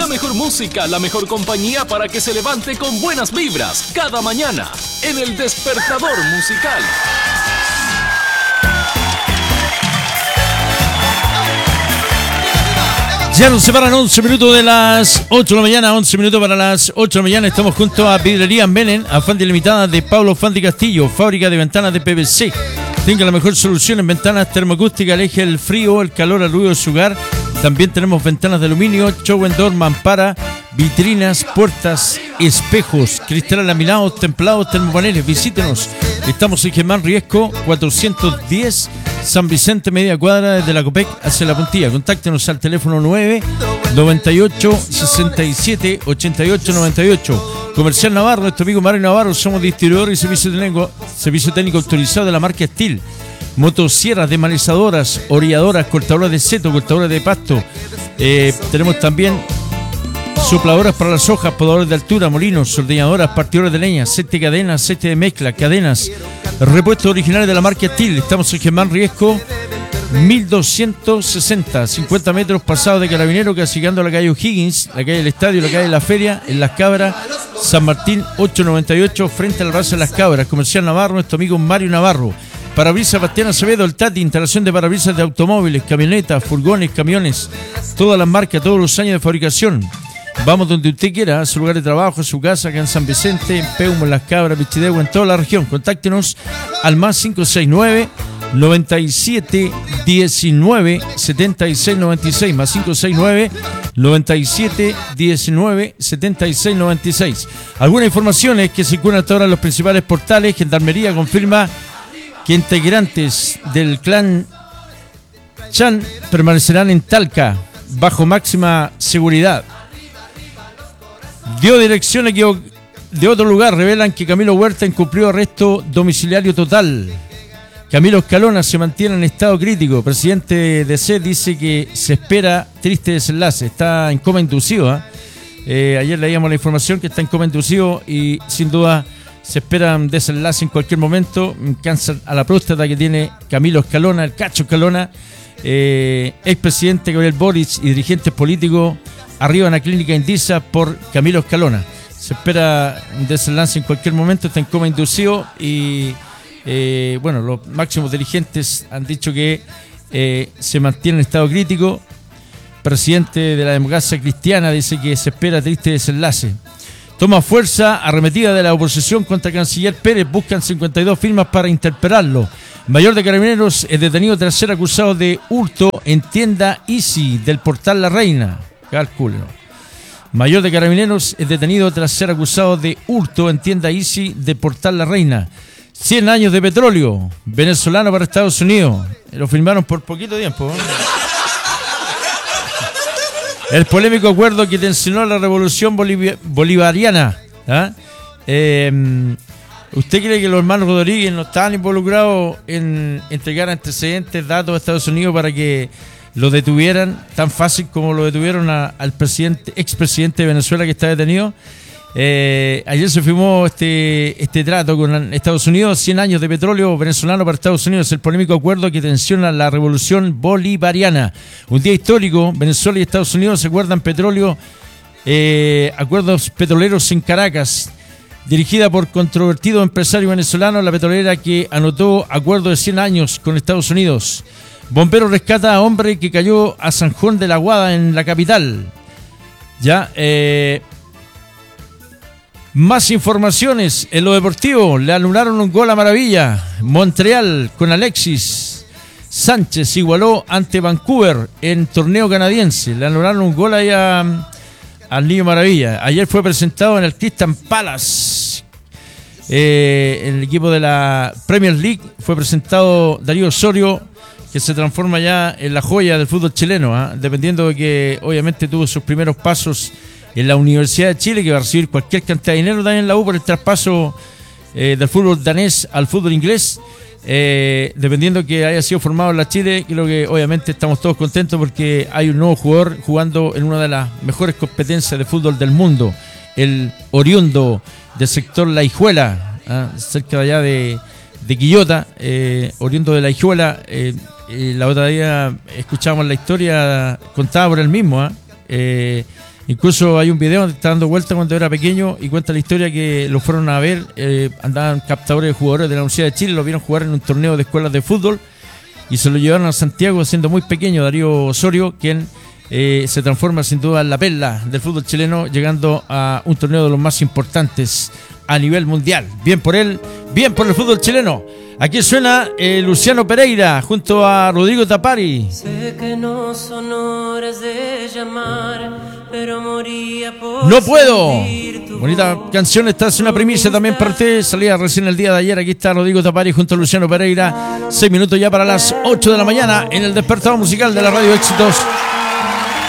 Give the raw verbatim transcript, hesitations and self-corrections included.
La mejor música, la mejor compañía para que se levante con buenas vibras cada mañana en El Despertador Musical. Ya nos separan once minutos de las ocho de la mañana, once minutos para las ocho de la mañana. Estamos junto a Vidrería Menem, afán de limitada de Pablo Fanti Castillo, fábrica de ventanas de P V C. Tenga la mejor solución en ventanas termoacústicas, aleje el frío, el calor al ruido de su hogar. También tenemos ventanas de aluminio, show and door, mampara, vitrinas, puertas, espejos, cristales laminados, templados, termopaneles. Visítenos. Estamos en Germán Riesco, cuatrocientos diez, San Vicente, media cuadra desde la Copec hacia la Puntilla. Contáctenos al teléfono nueve noventa y ocho sesenta y siete ochenta y ocho noventa y ocho. Comercial Navarro, nuestro amigo Mario Navarro, somos distribuidores y servicio técnico, servicio técnico autorizado de la marca Steel. Motosierras, desmalizadoras, orilladoras, cortadoras de seto, cortadoras de pasto. Eh, tenemos también sopladoras para las hojas, podadores de altura, molinos, ordeñadoras, partidores de leña, aceite de cadena, aceite de mezcla, cadenas, repuestos originales de la marca Steel. Estamos en Germán Riesco, mil doscientos sesenta, cincuenta metros pasado de Carabinero, casi llegando a la calle O'Higgins, la calle del Estadio, la calle de la Feria, en Las Cabras, San Martín ochocientos noventa y ocho, frente al Raza de Las Cabras. Comercial Navarro, nuestro amigo Mario Navarro. Parabrisas Bastián Acevedo, el Tati, instalación de parabrisas de automóviles, camionetas, furgones, camiones, todas las marcas, todos los años de fabricación. Vamos donde usted quiera, a su lugar de trabajo, a su casa, acá en San Vicente, en Peumo, en Las Cabras, Pichidegua, en toda la región. Contáctenos al más cinco seis nueve, noventa y siete, diecinueve, setenta y seis noventa y seis, más cinco seis nueve, noventa y siete, diecinueve, setenta y seis noventa y seis. Algunas informaciones que circulan hasta ahora en los principales portales. Gendarmería confirma que integrantes del clan Chan permanecerán en Talca bajo máxima seguridad. Dio dirección de otro lugar, revelan que Camilo Huerta incumplió arresto domiciliario total. Camilo Escalona se mantiene en estado crítico. Presidente de C E dice que se espera triste desenlace. Está en coma inducido. ¿eh? Eh, ayer leíamos la información que está en coma inducido y sin duda se espera un desenlace en cualquier momento. Un cáncer a la próstata que tiene Camilo Escalona, el Cacho Escalona, eh, expresidente Gabriel Boric y dirigentes políticos arriba en la clínica Indisa por Camilo Escalona. Se espera un desenlace en cualquier momento, está en coma inducido y eh, bueno, los máximos dirigentes han dicho que eh, se mantiene en estado crítico. Presidente de la Democracia Cristiana dice que se espera triste desenlace. Toma fuerza arremetida de la oposición contra Canciller Pérez. Buscan cincuenta y dos firmas para interpelarlo. Mayor de Carabineros es detenido tras ser acusado de hurto en tienda Easy del portal La Reina. Calculo. Mayor de Carabineros es detenido tras ser acusado de hurto en tienda Easy del portal La Reina. cien años de petróleo venezolano para Estados Unidos. Lo firmaron por poquito tiempo. ¿eh? El polémico acuerdo que tensionó la revolución boliv- bolivariana. ¿eh? Eh, ¿Usted cree que los hermanos Rodríguez no estaban involucrados en entregar antecedentes, datos a Estados Unidos para que lo detuvieran tan fácil como lo detuvieron a, al presidente, expresidente de Venezuela que está detenido? Eh, ayer se firmó este, este trato con Estados Unidos, cien años de petróleo venezolano para Estados Unidos, el polémico acuerdo que tensiona la revolución bolivariana. Un día histórico, Venezuela y Estados Unidos se acuerdan petróleo, eh, acuerdos petroleros en Caracas, dirigida por controvertido empresario venezolano, la petrolera que anotó acuerdo de cien años con Estados Unidos. Bombero rescata a hombre que cayó a San Juan de la Guada en la capital. Ya, eh... Más informaciones en lo deportivo. Le anularon un gol a Maravilla. Montreal con Alexis Sánchez igualó ante Vancouver en torneo canadiense. Le anularon un gol ahí a, al niño Maravilla. Ayer fue presentado en el Crystal Palace. Eh, en el equipo de la Premier League fue presentado Darío Osorio, que se transforma ya en la joya del fútbol chileno. ¿eh? Dependiendo de que obviamente tuvo sus primeros pasos en la Universidad de Chile, que va a recibir cualquier cantidad de dinero también en la U por el traspaso eh, del fútbol danés al fútbol inglés. Eh, dependiendo que haya sido formado en la Chile, creo que obviamente estamos todos contentos porque hay un nuevo jugador jugando en una de las mejores competencias de fútbol del mundo, el oriundo del sector La Hijuela, ¿eh? cerca de allá de, de Quillota, eh, oriundo de La Hijuela. Eh, eh, la otra día escuchábamos la historia contada por él mismo, ¿eh? Eh, Incluso hay un video donde está dando vuelta cuando era pequeño y cuenta la historia que lo fueron a ver, eh, andaban captadores de jugadores de la Universidad de Chile, lo vieron jugar en un torneo de escuelas de fútbol y se lo llevaron a Santiago siendo muy pequeño, Darío Osorio, quien eh, se transforma sin duda en la perla del fútbol chileno, llegando a un torneo de los más importantes a nivel mundial. Bien por él, bien por el fútbol chileno. Aquí suena eh, Luciano Pereira junto a Rodrigo Tapari. Sé que no son horas de llamar, pero moría por No puedo. tu Bonita voz. canción, esta es una primicia también para usted. Salía recién el día de ayer. Aquí está Rodrigo Tapari junto a Luciano Pereira. Seis minutos ya para las ocho de la mañana en el despertador musical de la Radio Éxitos